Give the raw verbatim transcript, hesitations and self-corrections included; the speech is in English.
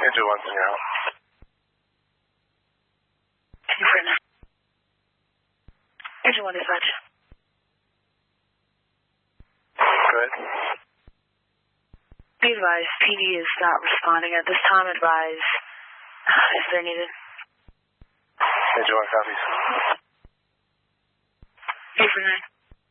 Angel one, send your help. Angel one dispatch. Good. Be advised, P D is not responding at this time. Advise if they're needed. Angel one, copies. eight for nine.